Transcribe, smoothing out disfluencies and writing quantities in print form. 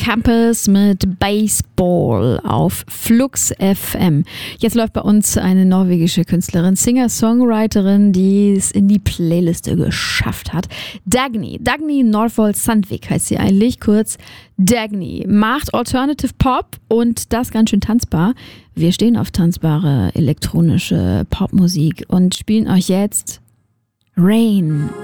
Campus mit Baseball auf Flux FM. Jetzt läuft bei uns eine norwegische Künstlerin, Singer-Songwriterin, die es in die Playliste geschafft hat. Dagny Norvoll Sandvik heißt sie eigentlich, kurz Dagny. Macht Alternative Pop und das ganz schön tanzbar. Wir stehen auf tanzbare elektronische Popmusik und spielen euch jetzt Rain.